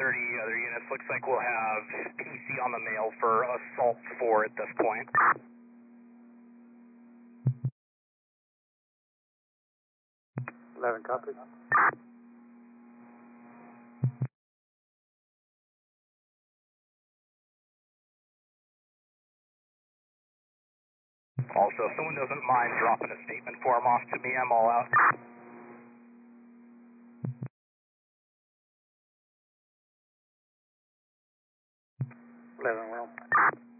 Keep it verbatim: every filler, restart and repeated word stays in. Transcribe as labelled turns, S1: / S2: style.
S1: thirty, other units. Looks like we'll have P C on the mail for assault four at this point.
S2: eleven copies.
S1: Also, if someone doesn't mind dropping a statement form off to me, I'm all out.